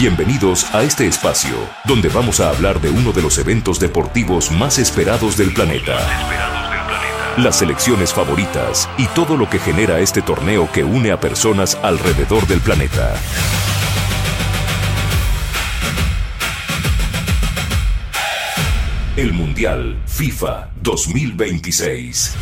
Bienvenidos a este espacio, donde vamos a hablar de uno de los eventos deportivos más esperados del planeta. Las selecciones favoritas y todo lo que genera este torneo que une a personas alrededor del planeta. El Mundial FIFA 2026.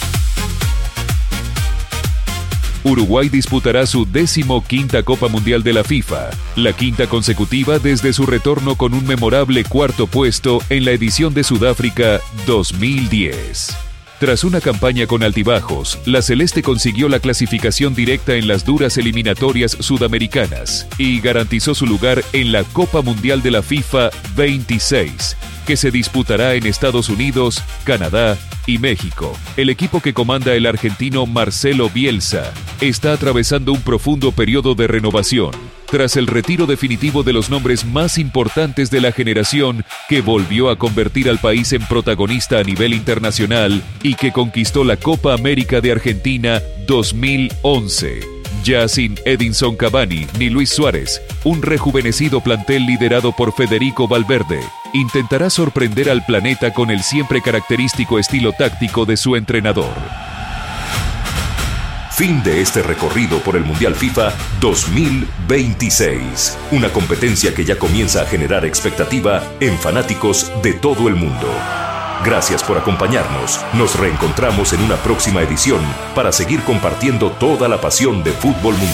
Uruguay disputará su 15ª Copa Mundial de la FIFA, la quinta consecutiva desde su retorno con un memorable cuarto puesto en la edición de Sudáfrica 2010. Tras una campaña con altibajos, la Celeste consiguió la clasificación directa en las duras eliminatorias sudamericanas y garantizó su lugar en la Copa Mundial de la FIFA 26, que se disputará en Estados Unidos, Canadá y México. El equipo que comanda el argentino Marcelo Bielsa está atravesando un profundo periodo de renovación, tras el retiro definitivo de los nombres más importantes de la generación que volvió a convertir al país en protagonista a nivel internacional y que conquistó la Copa América de Argentina 2011. Ya sin Edinson Cavani ni Luis Suárez, un rejuvenecido plantel liderado por Federico Valverde intentará sorprender al planeta con el siempre característico estilo táctico de su entrenador. Fin de este recorrido por el Mundial FIFA 2026, una competencia que ya comienza a generar expectativa en fanáticos de todo el mundo. Gracias por acompañarnos. Nos reencontramos en una próxima edición para seguir compartiendo toda la pasión de fútbol mundial.